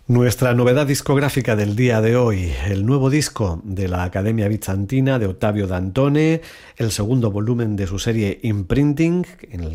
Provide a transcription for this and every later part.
Nuestra novedad discográfica del día de hoy, el nuevo disco de la Academia Bizantina de Ottavio Dantone, el segundo volumen de su serie Imprinting,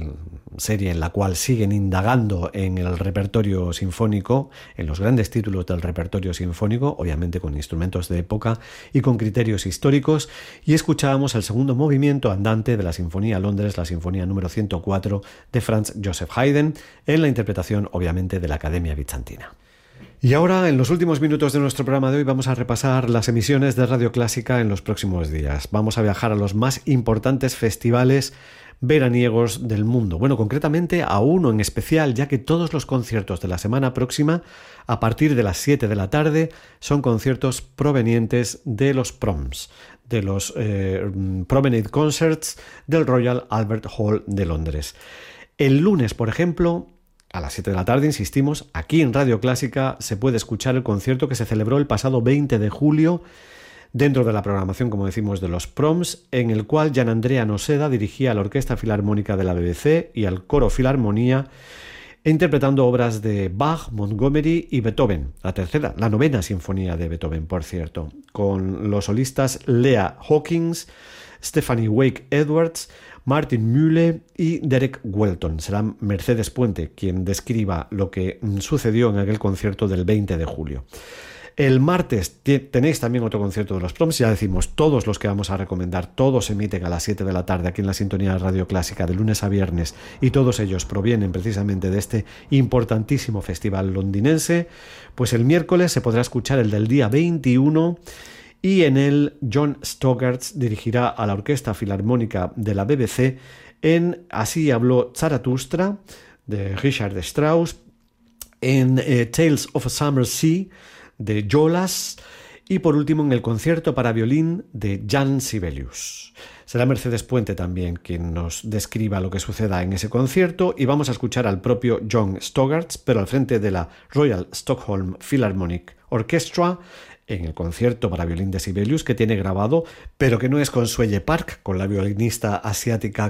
serie en la cual siguen indagando en el repertorio sinfónico, en los grandes títulos del repertorio sinfónico, obviamente con instrumentos de época y con criterios históricos, y escuchábamos el segundo movimiento andante de la Sinfonía Londres, la Sinfonía número 104 de Franz Joseph Haydn, en la interpretación obviamente de la Academia Bizantina. Y ahora, en los últimos minutos de nuestro programa de hoy, vamos a repasar las emisiones de Radio Clásica en los próximos días. Vamos a viajar a los más importantes festivales veraniegos del mundo. Bueno, concretamente a uno en especial, ya que todos los conciertos de la semana próxima, a partir de las 7 de la tarde, son conciertos provenientes de los PROMs, de los Promenade Concerts del Royal Albert Hall de Londres. El lunes, por ejemplo, a las 7 de la tarde, insistimos, aquí en Radio Clásica se puede escuchar el concierto que se celebró el pasado 20 de julio dentro de la programación, como decimos, de los PROMs, en el cual Gianandrea Noseda dirigía a la Orquesta Filarmónica de la BBC y al Coro Filarmonía, interpretando obras de Bach, Montgomery y Beethoven, la novena sinfonía de Beethoven, por cierto, con los solistas Lea Hawkins, Stephanie Wake Edwards, Martin Mühle y Derek Welton. Será Mercedes Puente quien describa lo que sucedió en aquel concierto del 20 de julio. El martes tenéis también otro concierto de los PROMs, ya decimos, todos los que vamos a recomendar, todos se emiten a las 7 de la tarde aquí en la sintonía de Radio Clásica de lunes a viernes y todos ellos provienen precisamente de este importantísimo festival londinense. Pues el miércoles se podrá escuchar el del día 21 y en él John Stogart dirigirá a la Orquesta Filarmónica de la BBC en Así habló Zaratustra de Richard Strauss, en Tales of a Summer Sea de Jolas y por último en el concierto para violín de Jan Sibelius. Será Mercedes Puente también quien nos describa lo que suceda en ese concierto y vamos a escuchar al propio John Stogart, pero al frente de la Royal Stockholm Philharmonic Orchestra, en el concierto para violín de Sibelius que tiene grabado, pero que no es con Suelle Park, con la violinista asiática